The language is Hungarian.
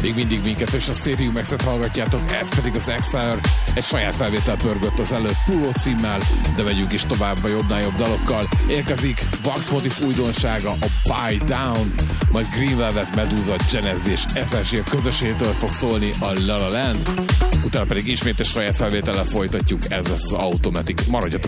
Még mindig minket és a Stadium X-et hallgatjátok, ez pedig az Exile. Egy saját felvétel pörgött az előbb Puló címmel, de megyünk is tovább a jobbnál jobb dalokkal. Érkezik Vax Motif újdonsága, a Buy Down, majd Green Velvet, Medusa, Genesis és SSG közösségtől fog szólni a La La Land. Utána pedig ismét egy saját felvétellel folytatjuk, ez lesz az Automatic. Maradjatok